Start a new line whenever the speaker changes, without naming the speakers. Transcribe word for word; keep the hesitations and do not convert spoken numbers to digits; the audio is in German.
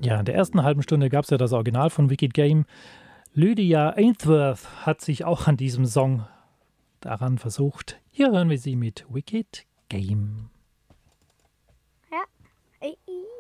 Ja, in der ersten halben Stunde gab es ja das Original von Wicked Game. Lydia Ainsworth hat sich auch an diesem Song daran versucht. Hier hören wir sie mit Wicked Game.
Ja.